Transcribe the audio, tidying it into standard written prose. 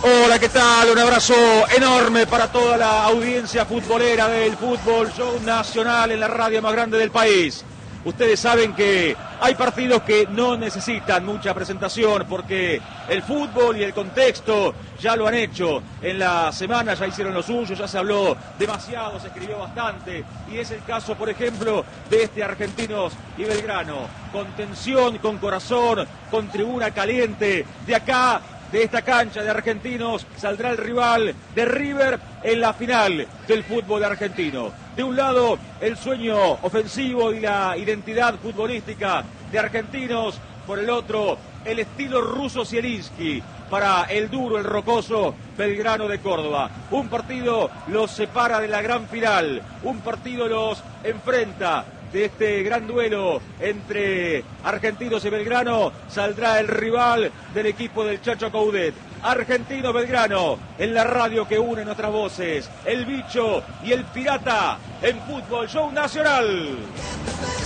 Hola, ¿qué tal? Un abrazo enorme para toda la audiencia futbolera del Fútbol Show Nacional en la radio más grande del país. Ustedes saben que hay partidos que no necesitan mucha presentación porque el fútbol y el contexto ya lo han hecho. En la semana ya hicieron lo suyo, ya se habló demasiado, se escribió bastante. Y es el caso, por ejemplo, de este Argentinos y Belgrano. Con tensión, con corazón, con tribuna caliente. De acá, de esta cancha de Argentinos, saldrá el rival de River en la final del fútbol argentino. De un lado, el sueño ofensivo y la identidad futbolística de Argentinos. Por el otro, el estilo ruso Zielinski para el duro, el rocoso Belgrano de Córdoba. Un partido los separa de la gran final. Un partido los enfrenta. De este gran duelo entre Argentinos y Belgrano saldrá el rival del equipo del Chacho Coudet. Argentino Belgrano, en la radio que une nuestras voces, el Bicho y el Pirata en Fútbol Show Nacional.